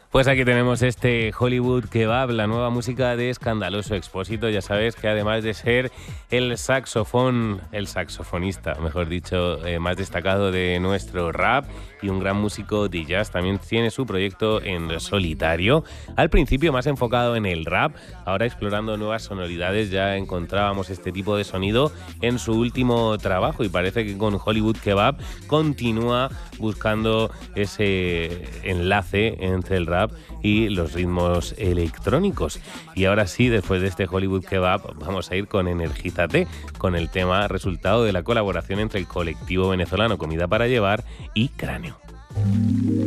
Pues aquí tenemos este Hollywood Kebab, la nueva música de Escandaloso Expósito. Ya sabes que además de ser el saxofonista, mejor dicho, más destacado de nuestro rap y un gran músico de jazz, también tiene su proyecto en solitario. Al principio más enfocado en el rap, ahora explorando nuevas sonoridades. Ya encontrábamos este tipo de sonido en su último trabajo y parece que con Hollywood Kebab continúa buscando ese enlace entre el rap y los ritmos electrónicos. Y ahora sí, después de este Hollywood Kebab, vamos a ir con Energízate, con el tema resultado de la colaboración entre el colectivo venezolano Comida para Llevar y Cráneo.